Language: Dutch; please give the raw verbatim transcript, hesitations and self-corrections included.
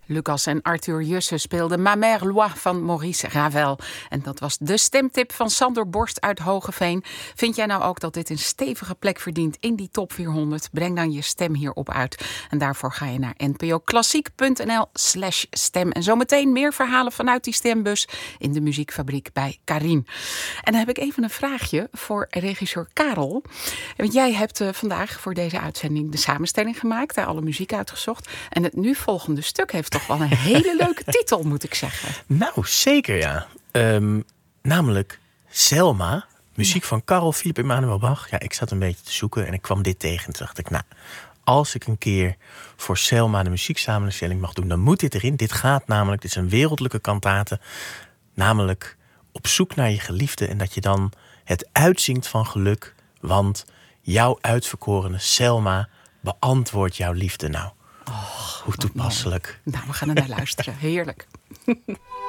Lucas en Arthur Jussen speelden Ma Mère Loi van Maurice Ravel. En dat was de stemtip van Sander Borst uit Hogeveen. Vind jij nou ook dat dit een stevige plek verdient in die top vierhonderd? Breng dan je stem hierop uit. En daarvoor ga je naar npoklassiek.nl slash stem. En zometeen meer verhalen vanuit die stembus in de muziekfabriek bij Karin. En dan heb ik even een vraagje voor regisseur Karel. Want jij hebt uh, vandaag voor deze uitzending de samenstelling gemaakt, daar alle muziek uitgezocht. En het nu volgende stuk heeft toch wel een hele leuke titel, moet ik zeggen. Nou, zeker ja. Um, namelijk Selma, muziek ja. van Carl Philipp Emanuel Bach. Ja, ik zat een beetje te zoeken en ik kwam dit tegen. En toen dacht ik, nou, als ik een keer voor Selma de muzieksamenstelling mag doen, dan moet dit erin. Dit gaat namelijk, dit is een wereldlijke kantate. Namelijk op zoek naar je geliefde en dat je dan het uitzingt van geluk. Want jouw uitverkorene Selma beantwoordt jouw liefde. Nou, oh, hoe toepasselijk. Nou, we gaan er naar luisteren. Heerlijk.